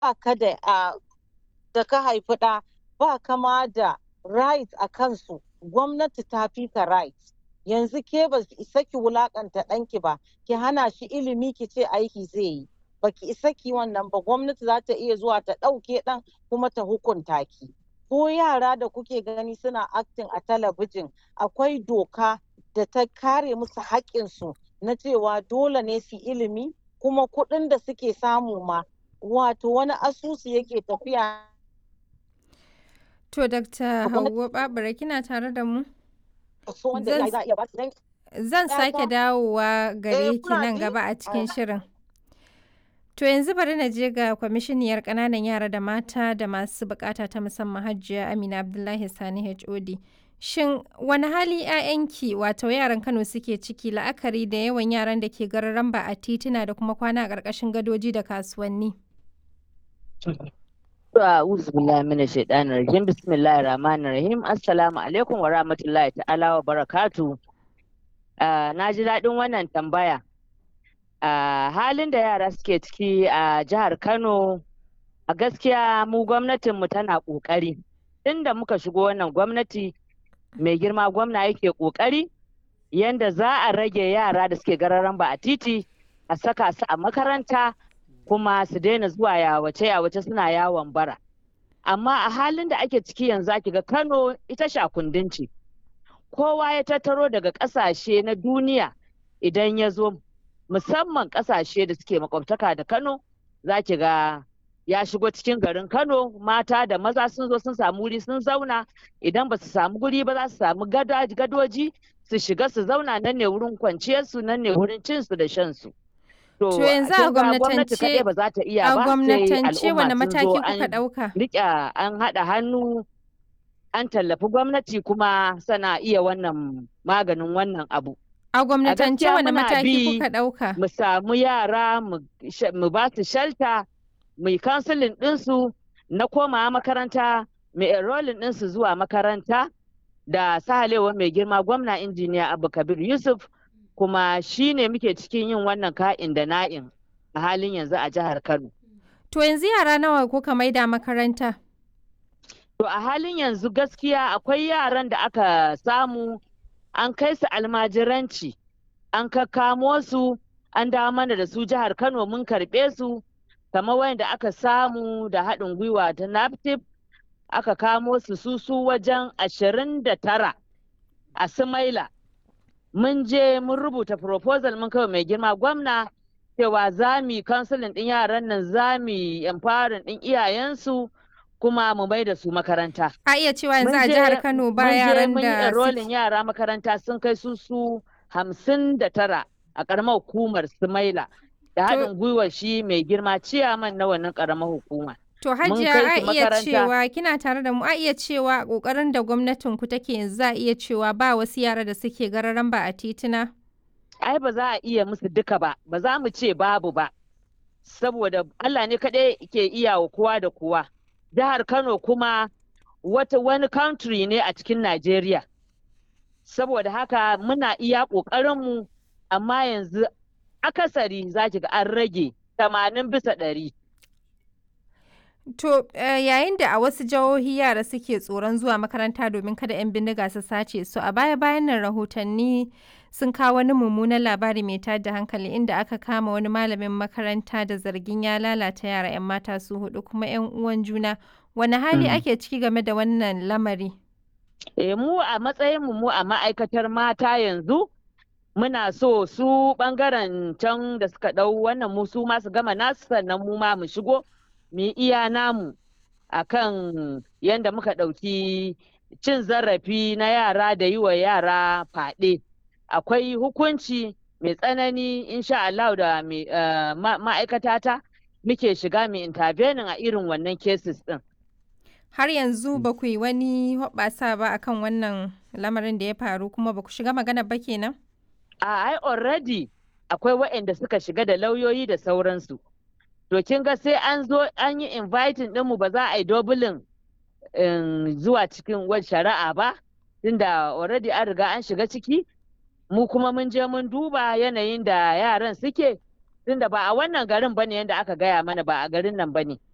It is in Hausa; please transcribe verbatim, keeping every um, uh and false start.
ka da a da ka haifi ɗa ba kama da right a kansu, gwamnati ta fi ka right. Yanzu ke ba ki isa ki wulakanta ɗanki ba, ki hana shi ilimi ki ce aiki zai yi. Ba ki isa ki wannan ba, gwamnati za ta iya zuwa ta ɗauke ɗan kuma ta hukunta ki. Ko yara da kuke gani suna acting a talabijin, akwai doka da ta kare musu haƙƙinsu na cewa dole ne su ilimi, kuma kuɗin da suke samu ma wato wani asusu yake tafiya. To, Dakta Hauwa Babura kina tare da mu? Zan sake dawowa gare ki nan gaba a cikin shirin. To yanzu bari na je ga kwamishiniyar ƙananan yara da mata da masu buƙata ta musamman Hajiya Amina Abdullahi Sani H O D. Shin wani hali 'ya'yanki wato yaran Kano suke ciki la'akari da yawan yaran da ke gararan ba a tituna da kuma kwana a ƙarƙashin gadoji da kasuwanni? A'udhu billahi minash shaitanir rajim. Bismillahir rahmanir rahim. Assalamu alaikum wa rahmatullahi ta'ala wa barakatuh. Na ji daɗin wannan tambaya. Halin da yara suke ciki a jihar Kano, a gaskiya mu gwamnatinmu tana ƙoƙari. Inda muka shigo wannan gwamnati, mai girma gwamna yake ƙoƙari yanda za a rage yara da suke gararan ba a titi, a saka su a makaranta, kuma su daina zuwa yawace yawace suna yawon bara. Amma a halin da ake ciki yanzu ake ga Kano ita shakundin ce. Kowa ya tattaro daga ƙasashe na duniya idan ya zo, musamman ƙasashe da suke makwabtaka da Kano, za ki ga ya shigo cikin garin Kano, mata da maza sun zo sun samu wuri sun zauna. Idan ba su samu guri ba za su samu gadoji su shiga su zauna, nan ne wurin kwanciyarsu, nan ne wurin cinsu da shansu. To yanzu a gwamnatance ba za ta iya a ba, gwamnatance wani mataki kuka ɗauka? Riƙe an haɗa hannu an tallafi gwamnati kuma sana iya wannan maganin wannan abu. A gwamnatance wani mataki kuka ɗauka? Mu samu yara mu ba su shelter, mu yi counseling ɗinsu na komawa makaranta, mu enrolling ɗinsu zuwa makaranta da sahalewa mai girma gwamna injiniya Abba Kabir Yusuf. Kuma shi ne muke cikin yin wannan ka'in da na'in a halin yanzu a jihar Kano. To yanzu yara nawa kuka maida makaranta? To a halin yanzu gaskiya akwai yaran da aka samu an kai su almajiranci, an kakkamo su, an dawo mana da su jihar Kano mun karɓe su, kamar wanda aka samu da haɗin gwiwa ta NAFTIP, aka kamo su su su wajen ashirin da tara a Sumaila. Mun je mun rubuta proposal mun kawai mai girma gwamna cewa za mu yi counseling ɗin yaran nan, za mu yi empowering ɗin iyayensu, kuma mu bai da su makaranta. A iya cewa yanzu a jihar Kano ba yaran da mun yi enrolling yara makaranta sun kai su su hamsin da tara a ƙaramar hukumar Sumaila da haɗin gwiwar shi mai girma ciyaman na wannan ƙaramar hukuma. To Hajiya, a iya cewa kina tare da mu, a iya cewa ƙoƙarin da gwamnatin ku take yanzu za a iya cewa ba wasu yara da suke gararan ba a tituna? Ai ba za a iya musu duka ba, ba za mu ce babu ba, saboda Allah ne kaɗai ke iya wa kowa da kowa. Jihar Kano kuma wata wani country ne a cikin Najeriya. Saboda haka muna iya ƙoƙarinmu, amma yanzu akasari za ki ga an rage tamanin bisa ɗari. To uh, yayin da a wasu jihohi yara suke tsoron zuwa makaranta domin kada 'yan bindiga su sace su, a baya-bayan nan rahotanni sun kawo wani mummunan labari mai tada hankali inda aka kama wani malamin makaranta da zargin ya lalata yara 'yan mata su hudu kuma 'yan uwan juna. Wani hali mm. ake ciki game da wannan lamari? E, mu a matsayin mu a ma'aikatar mata yanzu muna so su bangaren can da suka ɗau wannan mu su ma su gama nasu sannan mu ma mu shigo. mu iya namu akan yadda muka ɗauki cin zarafi na yara da yi wa yara faɗe. Akwai hukunci mai tsanani insha Allah da ma'aikatata muke shiga mai intervening a irin wannan cases ɗin. Har yanzu ba ku yi wani hoɓɓasa ba akan wannan lamarin da ya faru, kuma ba ku shiga magana ba kenan? A ai already akwai waɗanda suka shiga da lauyoyi da sauransu. To kin ga sai an zo an yi inviting ɗinmu ba za a yi dobulin zuwa cikin wani shari'a ba, tunda already an riga an shiga ciki, mu kuma mun je mun duba yanayin da yaran suke, tunda ba a wannan garin bane yadda aka gaya mana, ba a garin nan bane.